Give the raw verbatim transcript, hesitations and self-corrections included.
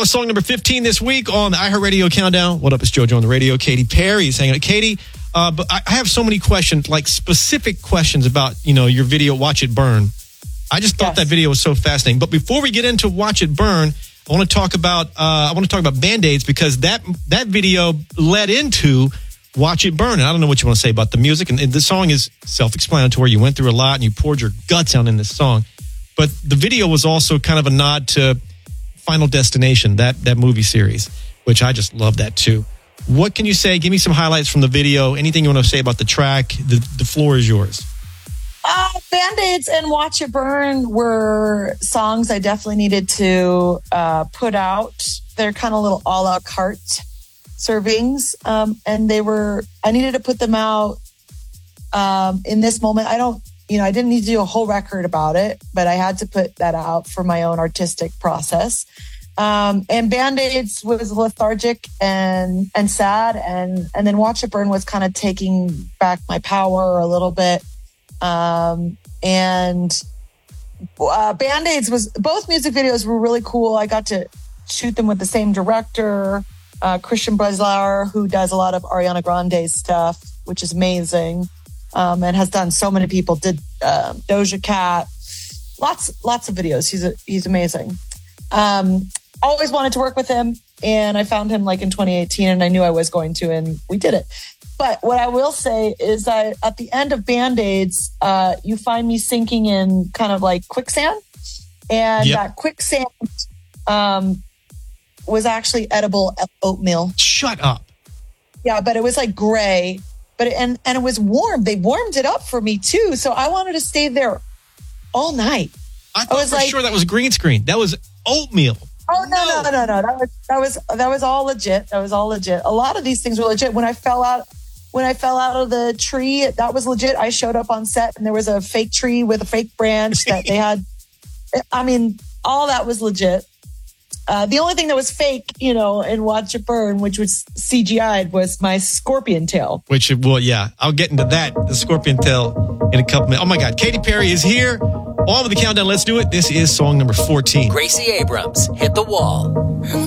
was song number fifteen this week on the iHeartRadio Countdown. What up, it's JoJo on the radio. Katy Perry is hanging out. Katy, uh, but I have so many questions, like specific questions about, you know, your video, Watch It Burn. I just thought Yes. that video was so fascinating. But before we get into Watch It Burn, I want to talk about uh, I want to talk about Band-Aids, because that that video led into Watch It Burn. And I don't know what you want to say about the music. And, and the song is self-explanatory. You went through a lot and you poured your guts out in this song. But the video was also kind of a nod to Final Destination, that that movie series, which I just love that too. What can you say? Give me some highlights from the video. Anything you want to say about the track? The, the floor is yours. Uh, Band-Aids and Watch It Burn were songs I definitely needed to uh, put out. They're kind of little a la carte servings. Um, and they were, I needed to put them out um, in this moment. I don't, you know, I didn't need to do a whole record about it, but I had to put that out for my own artistic process. Um, and Band-Aids was lethargic and, and sad. And, and then Watch It Burn was kind of taking back my power a little bit. Um, and uh, Band-Aids was, both music videos were really cool. I got to shoot them with the same director, uh, Christian Breslauer, who does a lot of Ariana Grande stuff, which is amazing. Um, and has done so many people, did uh, Doja Cat, lots, lots of videos. He's a, he's amazing. Um, always wanted to work with him, and I found him like in twenty eighteen, and I knew I was going to, and we did it. But what I will say is that at the end of Band-Aids, uh, you find me sinking in kind of like quicksand, and Yep. that quicksand um, was actually edible oatmeal. Shut up. Yeah, but it was like gray. But it, and and it was warm. They warmed it up for me too. So I wanted to stay there all night. I thought was for like- sure that was green screen. That was oatmeal. Oh no, no, no, no, no. That was that was that was all legit. That was all legit. A lot of these things were legit. When I fell out when I fell out of the tree, that was legit. I showed up on set and there was a fake tree with a fake branch that they had. I mean, all that was legit. Uh, the only thing that was fake, you know, in Watch It Burn, which was C G I'd, was my scorpion tail. Which, well, yeah, I'll get into that, the scorpion tail, in a couple minutes. Oh my God, Katy Perry is here. On with the countdown. Let's do it. This is song number fourteen. Gracie Abrams, Hit the Wall.